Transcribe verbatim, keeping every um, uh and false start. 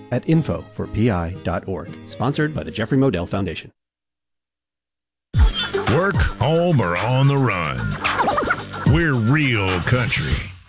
at info for p i dot org. Sponsored by the Jeffrey Modell Foundation. Work, home, or on the run. We're real country.